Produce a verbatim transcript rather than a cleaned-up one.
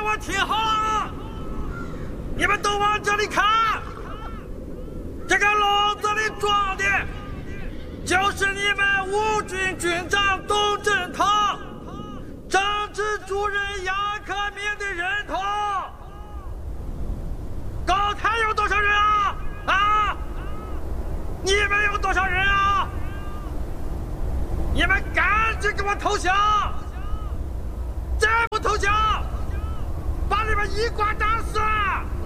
我听好了，你们都往这里看，这个笼子里装的，就是你们五军军长董振堂、政治主任杨克明的人头。高台有多少人啊？啊！你们有多少人啊？你们赶紧给我投降！再不投降，把你们一瓜打死！